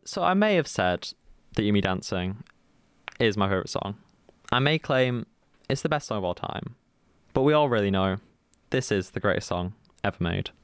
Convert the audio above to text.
So I may have said that You Me Dancing is my favourite song. I may claim it's the best song of all time. But we all really know this is the greatest song ever made.